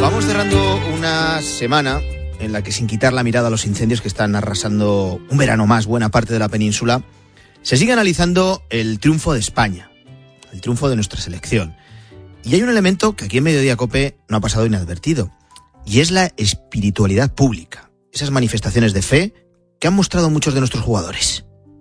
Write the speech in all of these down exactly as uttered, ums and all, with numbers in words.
Vamos cerrando una semana en la que, sin quitar la mirada a los incendios que están arrasando un verano más buena parte de la península, se sigue analizando el triunfo de España, el triunfo de nuestra selección. Y hay un elemento que aquí en Mediodía Cope no ha pasado inadvertido, y es la espiritualidad pública, esas manifestaciones de fe que han mostrado muchos de nuestros jugadores.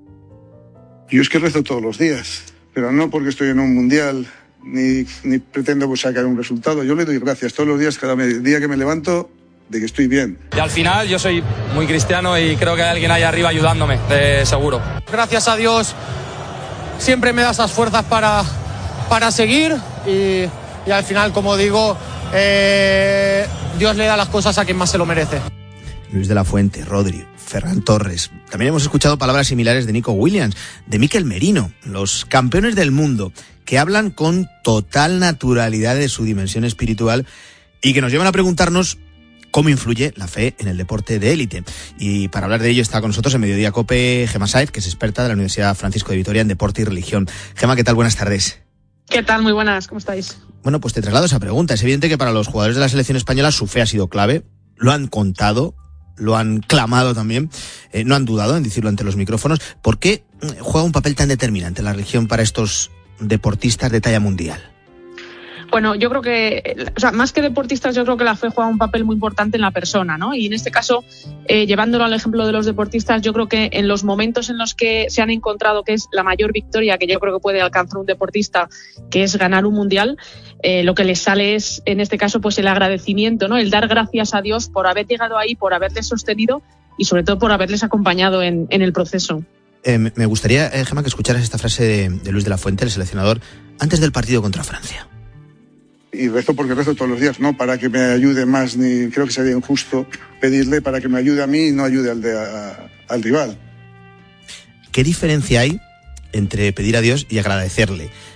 Yo es que rezo todos los días, pero no porque estoy en un mundial, ni, ni pretendo sacar un resultado. Yo le doy gracias todos los días, cada día que me levanto, de que estoy bien. Y al final yo soy muy cristiano y creo que hay alguien ahí arriba ayudándome, de seguro. Gracias a Dios siempre me da esas fuerzas para, para seguir y, y al final, como digo, eh, Dios le da las cosas a quien más se lo merece. Luis de la Fuente, Rodri, Ferran Torres. También hemos escuchado palabras similares de Nico Williams, de Mikel Merino, los campeones del mundo, que hablan con total naturalidad de su dimensión espiritual y que nos llevan a preguntarnos cómo influye la fe en el deporte de élite. Y para hablar de ello está con nosotros en Mediodía Cope Gemma Sáez, que es experta de la Universidad Francisco de Vitoria en deporte y religión. Gemma, ¿qué tal? Buenas tardes. ¿Qué tal? Muy buenas, ¿cómo estáis? Bueno, pues te traslado esa pregunta. Es evidente que para los jugadores de la selección española su fe ha sido clave, lo han contado, lo han clamado también, eh, no han dudado en decirlo ante los micrófonos. ¿Por qué juega un papel tan determinante la religión para estos deportistas de talla mundial? Bueno, yo creo que, o sea, más que deportistas, yo creo que la fe juega un papel muy importante en la persona, ¿no? Y en este caso, eh, llevándolo al ejemplo de los deportistas, yo creo que en los momentos en los que se han encontrado que es la mayor victoria que yo creo que puede alcanzar un deportista, que es ganar un mundial, eh, lo que les sale es, en este caso, pues el agradecimiento, ¿no? El dar gracias a Dios por haber llegado ahí, por haberles sostenido y sobre todo por haberles acompañado en, en el proceso. Eh, me gustaría, eh, Gemma, que escucharas esta frase de, de Luis de la Fuente, el seleccionador, antes del partido contra Francia. Y rezo porque rezo todos los días, no para que me ayude más, ni creo que sería injusto pedirle para que me ayude a mí y no ayude al, de, a, al rival. ¿Qué diferencia hay entre pedir a Dios y agradecerle?